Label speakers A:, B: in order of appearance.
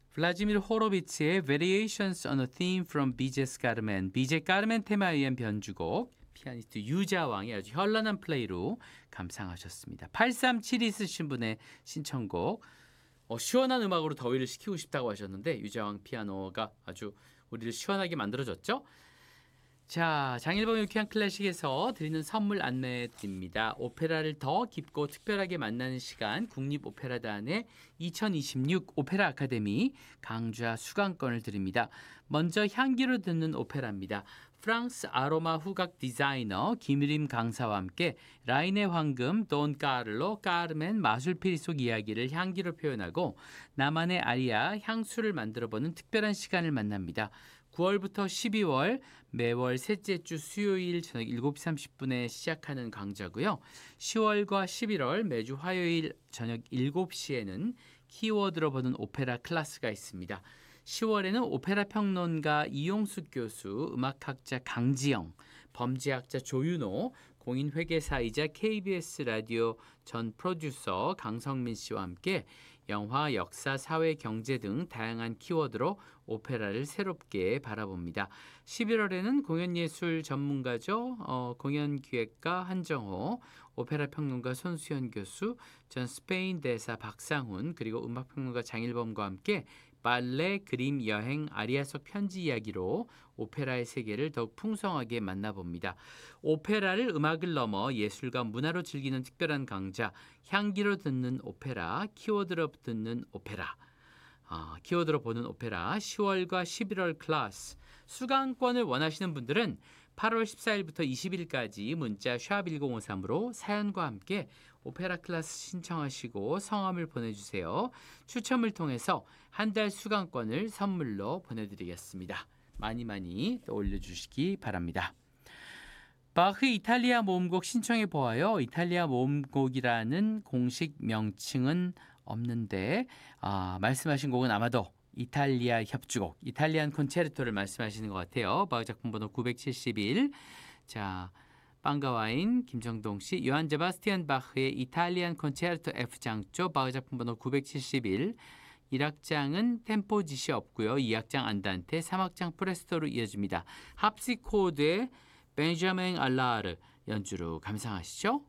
A: 블라지미르 호로비츠의 Variations on a Theme from Bizet Carmen, 비제 카르멘 테마에 의한 변주곡, 피아니스트 유자왕의 아주 현란한 플레이로 감상하셨습니다. 8372 쓰신 분의 신청곡, 시원한 음악으로 더위를 식히고 싶다고 하셨는데 유자왕 피아노가 아주 우리를 시원하게 만들어줬죠. 자, 장일봉 유쾌한 클래식에서 드리는 선물 안내해 드립니다. 오페라를 더 깊고 특별하게 만나는 시간, 국립오페라단의 2026 오페라 아카데미 강좌 수강권을 드립니다. 먼저 향기로 듣는 오페라입니다. 프랑스 아로마 후각 디자이너 김유림 강사와 함께 라인의 황금, 돈 까를로, 까르멘, 마술피리 속 이야기를 향기로 표현하고 나만의 아리아, 향수를 만들어보는 특별한 시간을 만납니다. 9월부터 12월 매월 셋째 주 수요일 저녁 7시 30분에 시작하는 강좌고요. 10월과 11월 매주 화요일 저녁 7시에는 키워드로 보는 오페라 클래스가 있습니다. 10월에는 오페라 평론가 이용숙 교수, 음악학자 강지영, 범죄학자 조윤호, 공인회계사이자 KBS 라디오 전 프로듀서 강성민 씨와 함께 영화, 역사, 사회, 경제 등 다양한 키워드로 오페라를 새롭게 바라봅니다. 11월에는 공연예술 전문가죠. 공연기획가 한정호, 오페라 평론가 손수연 교수, 전 스페인 대사 박상훈, 그리고 음악평론가 장일범과 함께 발레, 그림, 여행, 아리아 속 편지 이야기로 오페라의 세계를 더욱 풍성하게 만나봅니다. 오페라를 음악을 넘어 예술과 문화로 즐기는 특별한 강좌, 향기로 듣는 오페라, 키워드로 듣는 오페라, 키워드로 보는 오페라 10월과 11월 클래스 수강권을 원하시는 분들은 8월 14일부터 20일까지 문자 샵1053으로 사연과 함께 오페라 클래스 신청하시고 성함을 보내주세요. 추첨을 통해서 한 달 수강권을 선물로 보내드리겠습니다. 많이 많이 올려주시기 바랍니다. 바흐 이탈리아 모음곡 신청해 보아요. 이탈리아 모음곡이라는 공식 명칭은 없는데 말씀하신 곡은 아마도 이탈리아 협주곡, 이탈리안 콘체르토를 말씀하시는 것 같아요. 바흐 작품 번호 971. 자, 빵가와인 김정동 씨, 요한 제바스티안 바흐의 이탈리안 콘체르토 F장조, 바흐 작품 번호 971. 1악장은 템포 지시 없고요. 2악장 안단테, 3악장 프레스토로 이어집니다. 합시코드의 벤자민 알라르 연주로 감상하시죠.